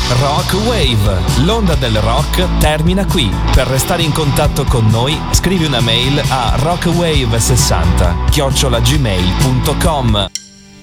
Rock Wave, l'onda del rock termina qui. Per restare in contatto con noi, scrivi una mail a rockwave60@gmail.com.